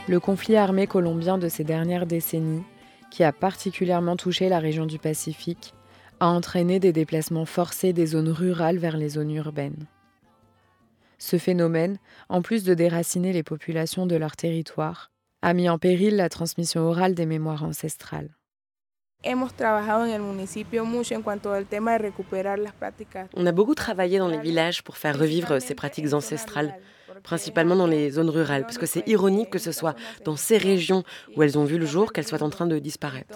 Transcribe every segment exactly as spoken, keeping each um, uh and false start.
Le conflit armé colombien de ces dernières décennies, qui a particulièrement touché la région du Pacifique, a entraîné des déplacements forcés des zones rurales vers les zones urbaines. Ce phénomène, en plus de déraciner les populations de leur territoire, a mis en péril la transmission orale des mémoires ancestrales. On a beaucoup travaillé dans les villages pour faire revivre ces pratiques ancestrales, principalement dans les zones rurales, parce que c'est ironique que ce soit dans ces régions où elles ont vu le jour qu'elles soient en train de disparaître.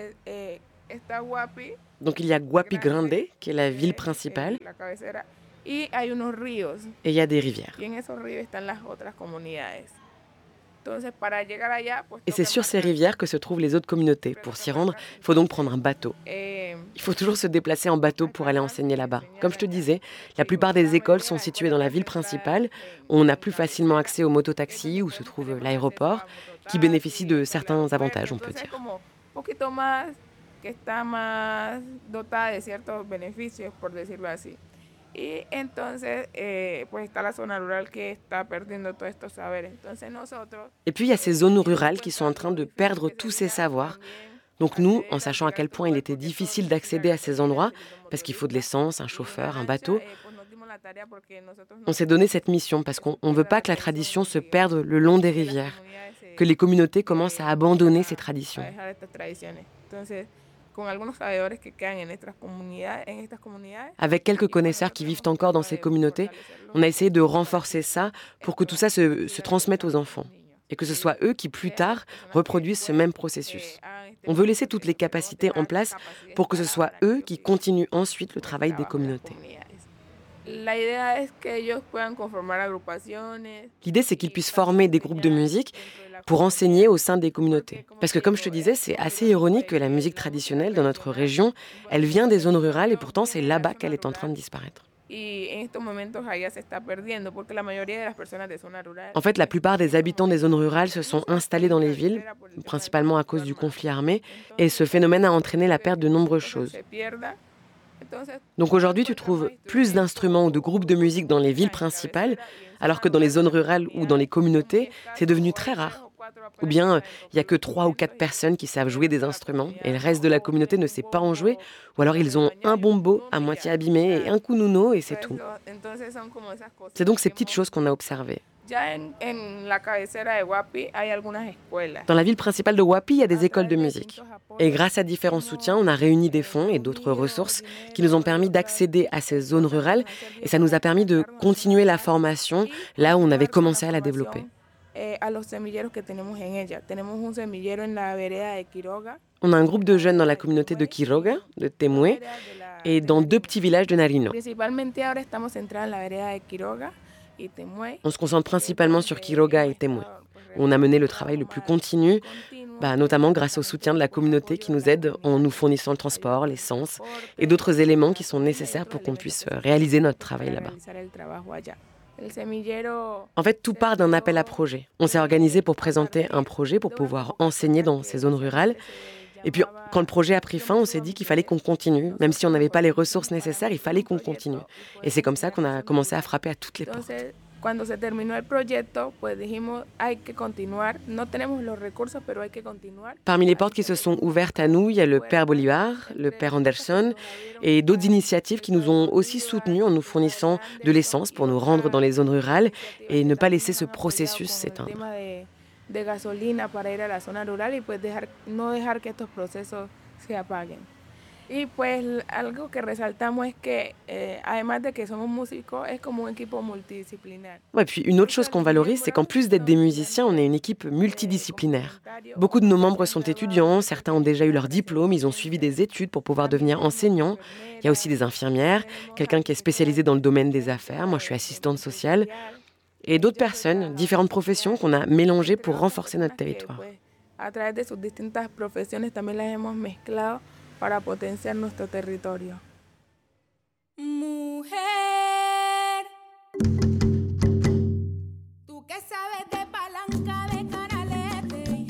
Donc il y a Guapi Grande, qui est la ville principale, et il y a des rivières. Et c'est sur ces rivières que se trouvent les autres communautés. Pour s'y rendre, il faut donc prendre un bateau. Il faut toujours se déplacer en bateau pour aller enseigner là-bas. Comme je te disais, la plupart des écoles sont situées dans la ville principale, où on a plus facilement accès aux mototaxis, où se trouve l'aéroport, qui bénéficie de certains avantages, on peut dire. Y entonces, eh, pues está la zona rural que está perdiendo todos estos saberes. Entonces nosotros. Et puis il y a ces zones rurales qui sont en train de perdre tous ces savoirs. Donc nous, en sachant à quel point il était difficile d'accéder à ces endroits, parce qu'il faut de l'essence, un chauffeur, un bateau, on s'est donné cette mission parce qu'on ne veut pas que la tradition se perde le long des rivières, que les communautés commencent à abandonner ces traditions. Avec quelques connaisseurs qui vivent encore dans ces communautés, on a essayé de renforcer ça pour que tout ça se, se transmette aux enfants et que ce soit eux qui, plus tard, reproduisent ce même processus. On veut laisser toutes les capacités en place pour que ce soit eux qui continuent ensuite le travail des communautés. L'idée, c'est qu'ils puissent former des groupes de musique pour enseigner au sein des communautés. Parce que, comme je te disais, c'est assez ironique que la musique traditionnelle dans notre région, elle vient des zones rurales et pourtant, c'est là-bas qu'elle est en train de disparaître. En fait, la plupart des habitants des zones rurales se sont installés dans les villes, principalement à cause du conflit armé, et ce phénomène a entraîné la perte de nombreuses choses. Donc aujourd'hui, tu trouves plus d'instruments ou de groupes de musique dans les villes principales, alors que dans les zones rurales ou dans les communautés, c'est devenu très rare. Ou bien, il n'y a que trois ou quatre personnes qui savent jouer des instruments et le reste de la communauté ne sait pas en jouer, ou alors ils ont un bombo à moitié abîmé et un kununo et c'est tout. C'est donc ces petites choses qu'on a observées. Dans la ville principale de Huapi, il y a des écoles de musique. Et grâce à différents soutiens, on a réuni des fonds et d'autres ressources qui nous ont permis d'accéder à ces zones rurales et ça nous a permis de continuer la formation là où on avait commencé à la développer. On a un groupe de jeunes dans la communauté de Quiroga, de Temue, et dans deux petits villages de Nariño. On se concentre principalement sur Quiroga et Temue. On a mené le travail le plus continu, bah, notamment grâce au soutien de la communauté qui nous aide en nous fournissant le transport, l'essence et d'autres éléments qui sont nécessaires pour qu'on puisse réaliser notre travail là-bas. En fait, tout part d'un appel à projet. On s'est organisé pour présenter un projet pour pouvoir enseigner dans ces zones rurales. Et puis, quand le projet a pris fin, on s'est dit qu'il fallait qu'on continue. Même si on n'avait pas les ressources nécessaires, il fallait qu'on continue. Et c'est comme ça qu'on a commencé à frapper à toutes les portes. Cuando se terminó el proyecto, pues dijimos, hay que continuar. No tenemos los recursos, pero hay que continuar. Parmi les portes qui se sont ouvertes à nous, il y a le Père Bolivar, le Père Anderson et d'autres initiatives qui nous ont aussi soutenus en nous fournissant de l'essence pour nous rendre dans les zones rurales et ne pas laisser ce processus s'éteindre. De gasolina para ir a la zona rural y pues dejar, no dejar que estos procesos se apaguen. Y pues algo que resaltamos es que eh, además de que somos músicos, es como un equipo multidisciplinaire. Ouais, puis une autre chose qu'on valorise, c'est qu'en plus d'être des musiciens, on est une équipe multidisciplinaire. Beaucoup de nos membres sont étudiants, certains ont déjà eu leur diplôme, ils ont suivi des études pour pouvoir devenir enseignants. Il y a aussi des infirmières, quelqu'un qui est spécialisé dans le domaine des affaires, moi je suis assistante sociale, et d'autres personnes, différentes professions qu'on a mélangées pour renforcer notre territoire. A través de sus distintas profesiones también las hemos mezclado para potenciar nuestro territorio. Mujer, tú que sabes de palanca de canalete,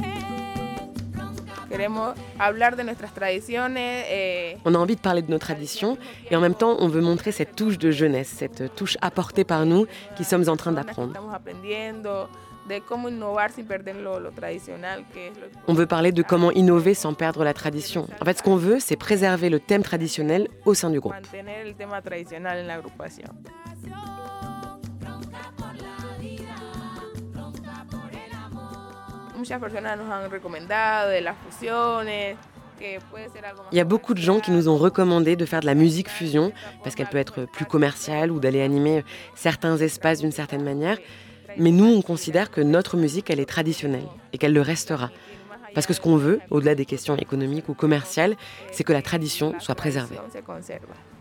queremos hablar de nuestras tradiciones. Eh... On a envie de parler de nos traditions et en même temps, on veut montrer cette touche de jeunesse, cette touche apportée par nous qui sommes en train d'apprendre. On veut parler de comment innover sans perdre la tradition. En fait, ce qu'on veut, c'est préserver le thème traditionnel au sein du groupe. Il y a beaucoup de gens qui nous ont recommandé de faire de la musique fusion parce qu'elle peut être plus commerciale ou d'aller animer certains espaces d'une certaine manière. Mais nous, on considère que notre musique, elle est traditionnelle et qu'elle le restera. Parce que ce qu'on veut, au-delà des questions économiques ou commerciales, c'est que la tradition soit préservée.